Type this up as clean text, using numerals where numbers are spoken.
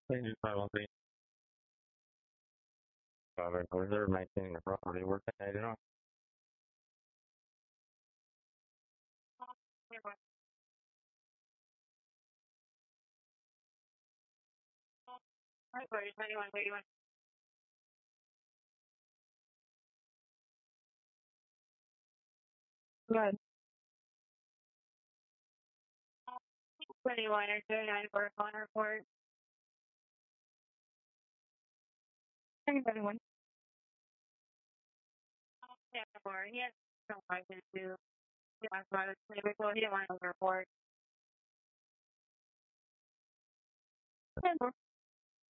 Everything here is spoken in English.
Thank you, 513. Reserve maintaining the property. Where can I do now? Good. 21 or 29 for a phone report. 21. Yeah, for he has no license to. He wants to he didn't want to report. 10